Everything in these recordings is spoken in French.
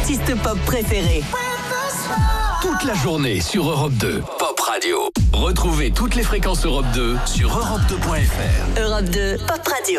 artistes pop préférés. Toute la journée sur Europe 2, Pop Radio. Retrouvez toutes les fréquences Europe 2 sur europe2.fr. Europe 2, Pop Radio.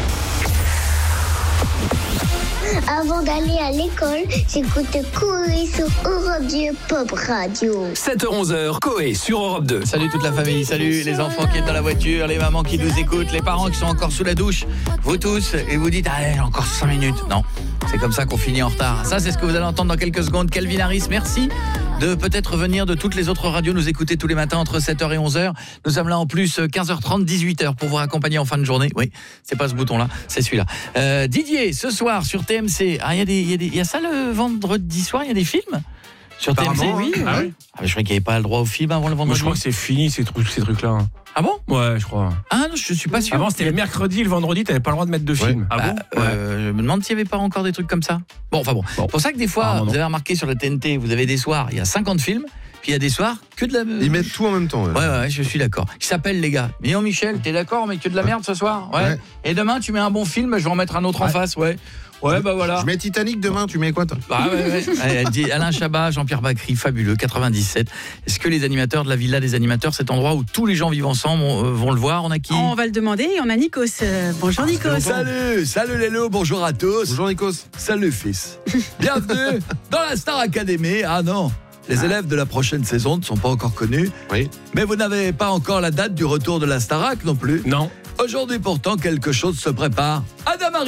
Avant d'aller à l'école, j'écoute Coé sur Europe 2 Pop Radio. 7h-11h, Coé sur Europe 2. Salut toute la famille, salut les enfants qui sont dans la voiture, les mamans qui nous écoutent, les parents qui sont encore sous la douche, vous tous, et vous dites, allez, encore 5 minutes. Non, c'est comme ça qu'on finit en retard. Ça, c'est ce que vous allez entendre dans quelques secondes. Calvin Harris, merci de peut-être venir de toutes les autres radios nous écouter tous les matins entre 7h et 11h. Nous sommes là en plus 15h30, 18h pour vous raccompagner en fin de journée. Oui, c'est pas ce bouton-là, c'est celui-là. Didier, ce soir sur TMC, il y a ça le vendredi soir, il y a des films sur TMC. Oui. Ah oui. Je croyais qu'il n'y avait pas le droit au film avant le vendredi. Moi, je crois que c'est fini ces trucs-là. Ah bon? Ouais, je crois. Ah non, je suis pas sûr. Avant, c'était le mercredi, le vendredi, t'avais pas le droit de mettre de film. Ah bon? Je me demande s'il n'y avait pas encore des trucs comme ça. Bon. C'est pour ça que des fois, vous avez remarqué sur la TNT, vous avez des soirs, il y a 50 films, puis il y a des soirs que de la... Ils mettent tout en même temps. Ouais, je suis d'accord. Ils s'appellent les gars. Mais Michel, t'es d'accord, mais que de la merde ce soir? Ouais. Et demain, tu mets un bon film, je vais en mettre un autre en face, ouais. Ouais, bah voilà. Je mets Titanic demain, tu mets quoi toi? Ah ouais. Elle dit Alain Chabat, Jean-Pierre Bacry, fabuleux, 97. Est-ce que les animateurs de la Villa des animateurs, cet endroit où tous les gens vivent ensemble, vont le voir? On a qui? On va le demander, on a Nikos. Bonjour Nikos. Salut Lélo, bonjour à tous. Bonjour Nikos. Salut fils. Bienvenue dans la Star Academy. Ah non, les élèves de la prochaine saison ne sont pas encore connus. Oui. Mais vous n'avez pas encore la date du retour de la Starac non plus. Non. Aujourd'hui pourtant, quelque chose se prépare. Adama